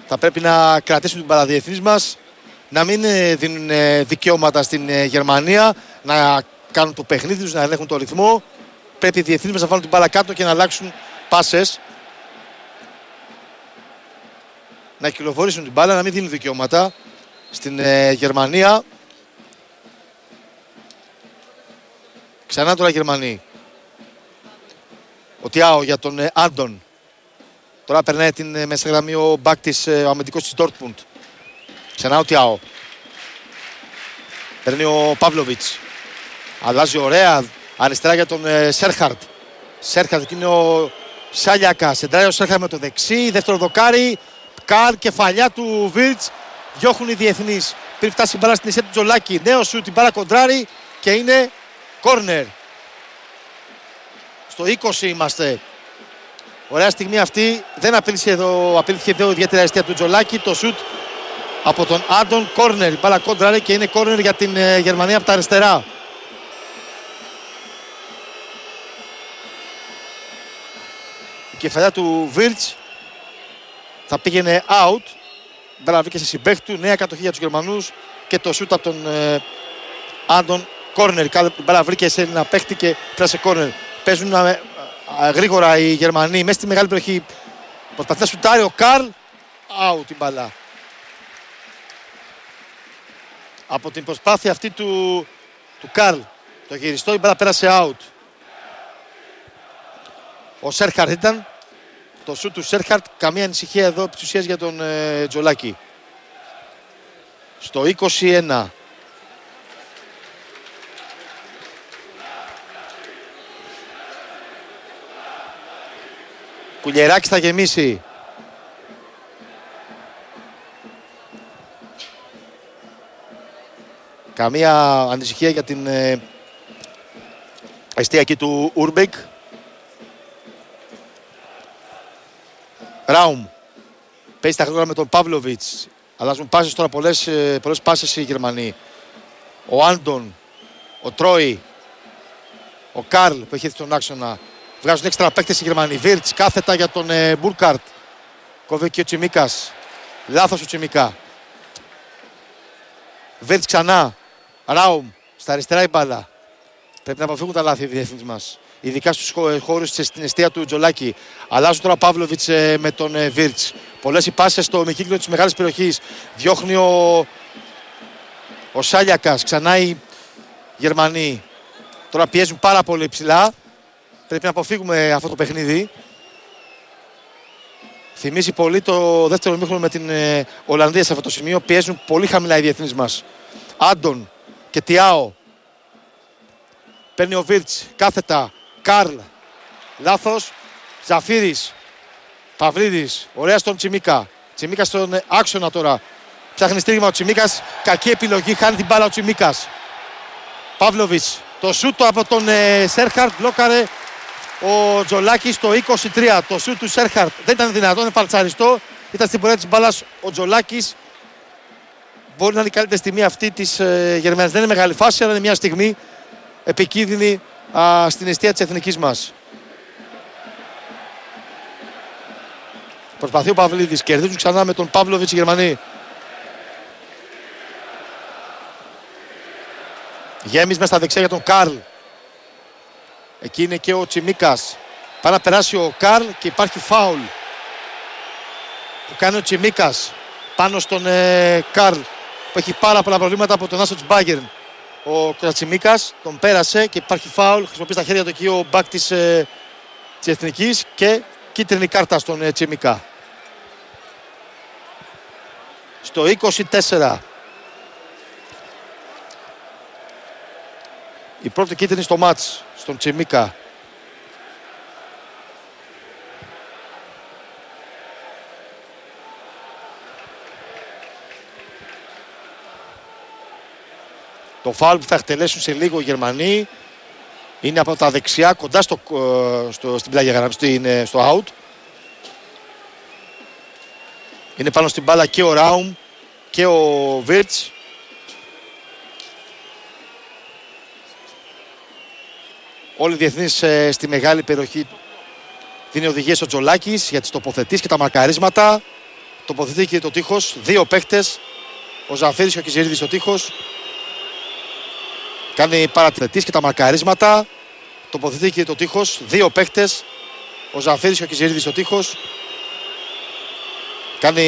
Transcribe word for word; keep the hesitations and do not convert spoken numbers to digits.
Θα πρέπει να κρατήσουν την παραδιεθνείς μας, να μην δίνουν δικαιώματα στην Γερμανία, να κάνουν το παιχνίδι τους, να ελέγχουν το ρυθμό. Πρέπει οι διεθνείς μας να βάλουν την μπάλα κάτω και να αλλάξουν πάσες. Να κυκλοφορήσουν την μπάλα, να μην δίνουν δικαιώματα στην ε, Γερμανία. Ξανά τώρα Γερμανοί. Ο Τιάο για τον ε, Άντον. Τώρα περνάει την ε, μέσα γραμμή ο μπακ της, ε, ο αμυντικός της Dortmund. Ξανά ο Τιάο. Παίρνει ο Παύλοβιτς. Αλλάζει ωραία. Αριστερά για τον ε, Σέρχαρτ. Σέρχαρτ είναι ο Σάλιακα. Σεντράει ο Σέρχαρτ με το δεξί. Δεύτερο δοκάρι. Καρ, κεφαλιά του Βίρτς. Διώχνουν οι διεθνείς. Πριν φτάσει η μπάλα στην αιστεία του Τζολάκη. Νέο σου, την μπάλα κοντράρει και είναι κόρνερ. Στο είκοσι είμαστε. Ωραία στιγμή αυτή. Δεν απειλήθηκε εδώ, απειλήθηκε εδώ ιδιαίτερα η αιστεία του Τζολάκη. Το σουτ από τον Άντον, κόρνερ. Η μπάλα κοντράρει και είναι κόρνερ για την ε, Γερμανία από τα αριστερά. Η κεφαλιά του Βίρτς θα πήγαινε out. Μπάλα βρήκε σε συμπαίχτη του. Νέα κατοχή για τους Γερμανούς. Και το σούτ από τον ε, Άντον. Κόρνερ. Η μπάλα βρήκε σε ένα παίχτη και πέρασε κόρνερ. Παίζουν ε, ε, γρήγορα οι Γερμανοί. Μέσα στη μεγάλη περιοχή. Προσπαθεί να σουτάρει ο Καρλ. Out την μπάλα. Από την προσπάθεια αυτή του, του Καρλ. Το γυριστό η μπάλα πέρασε out. Ο Σέρχαρτ ήταν. Το σουτ του Σέρχαρτ, καμία ανησυχία εδώ επί της ουσίας για τον ε, Τζολάκη. Στο είκοσι ένα. Κουλιεράκης θα γεμίσει. Καμία ανησυχία για την ε, εστιακή του Ούρμπεκ. Ράουμ. Παίζει τα γρήγορα με τον Παύλοβιτς. Αλλάζουν πάσες τώρα, πολλές, πολλές πάσες οι Γερμανοί. Ο Άντον, ο Τρόι, ο Καρλ που έχει έρθει στον άξονα. Βγάζουν έξτρα παίκτες οι Γερμανοί. Βίρτς κάθετα για τον ε, Μπουρκαρτ. Κόβει και ο Τσιμίκας. Λάθος ο Τσιμίκα. Βίρτς ξανά. Ράουμ. Στα αριστερά η μπάλα. Πρέπει να αποφύγουν τα λάθη οι διεθνείς μας. Ειδικά στους χώρους στην αιστεία του Τζολάκη. Αλλάζουν τώρα Παύλοβιτς με τον Βίρτς. Πολλές οι πάσες στο μηκύκλιο της μεγάλης περιοχής. Διώχνει ο, ο Σάλιακας. Ξανά οι Γερμανοί. Τώρα πιέζουν πάρα πολύ ψηλά. Πρέπει να αποφύγουμε αυτό το παιχνίδι. Θυμίζει πολύ το δεύτερο ημίχρονο με την Ολλανδία σε αυτό το σημείο. Πιέζουν πολύ χαμηλά οι διεθνείς μας. Άντον και Τιάο. Παίρνει ο Βίρτς κάθετα. Καρλ. Λάθος. Ζαφύρης. Παυλίδης. Ωραία στον Τσιμίκα. Τσιμίκα στον άξονα τώρα. Ψάχνει στήριγμα ο Τσιμίκας. Κακή επιλογή. Χάνει την μπάλα ο Τσιμίκας. Παύλοβιτς. Το σούτ από τον ε, Σέρχαρτ. Μπλόκαρε ο Τζολάκης στο είκοσι τρία. Το σούτ του Σέρχαρτ δεν ήταν δυνατό. Είναι φαλτσαριστό. Ήταν στην πορεία της μπάλας ο Τζολάκης. Μπορεί να είναι η καλύτερη στιγμή αυτή της ε, Γερμανίας. Δεν είναι μεγάλη φάση, αλλά είναι μια στιγμή επικίνδυνη α, στην αιστεία της εθνικής μας. Προσπαθεί ο Παυλίδης. Κερδίζουν ξανά με τον Παύλοβιτς οι Γερμανοί. Γέμις μέσα στα δεξιά για τον Καρλ. Εκεί είναι και ο Τσιμίκας. Πάει να περάσει ο Καρλ και υπάρχει φάουλ που κάνει ο Τσιμίκας πάνω στον ε, Καρλ που έχει πάρα πολλά προβλήματα από τον άσο της Μπάγερν. Ο Τσιμίκας τον πέρασε και υπάρχει φάουλ. Χρησιμοποιεί στα χέρια του εκεί ο μπακ της, ε, της Εθνικής και κίτρινη κάρτα στον ε, Τσιμίκα. Στο είκοσι τέσσερα. Η πρώτη κίτρινη στο μάτς στον Τσιμίκα. Το φάουλ που θα εκτελέσουν σε λίγο οι Γερμανοί είναι από τα δεξιά κοντά στο, στο, στην πλάγια γραμμή, στο out. Είναι πάνω στην μπάλα και ο Ράουμ και ο Βίρτς. Όλοι οι διεθνείς ε, στη μεγάλη περιοχή δίνει οδηγίες ο Τζολάκης για τις τοποθετήσεις και τα μαρκαρίσματα. Τοποθετήθηκε το τείχος. Δύο παίχτες. Ο Ζαφύρης και ο Κιζερίδης στο τείχος. Κάνει παρατηρητής και τα μαρκαρίσματα. Τοποθετήθηκε το τείχος. Δύο παίχτες. Ο Ζαφύρης και ο Κιζερίδης στο τείχος. Κάνει